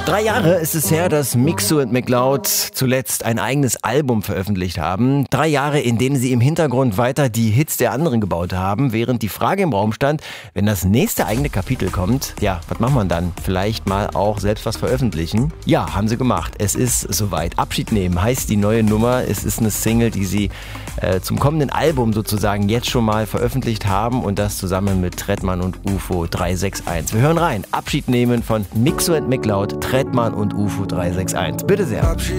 3 Jahre ist es her, dass Mixo und McLeod zuletzt ein eigenes Album veröffentlicht haben. 3 Jahre, in denen sie im Hintergrund weiter die Hits der anderen gebaut haben, während die Frage im Raum stand, wenn das nächste eigene Kapitel kommt, ja, was macht man dann? Vielleicht mal auch selbst was veröffentlichen? Ja, haben sie gemacht. Es ist soweit. Abschied nehmen heißt die neue Nummer. Es ist eine Single, die sie zum kommenden Album sozusagen jetzt schon mal veröffentlicht haben und das zusammen mit Trettmann und UFO 361. Wir hören rein. Abschied nehmen von Mixo und McLeod, Trettmann und UFO 361. Bitte sehr.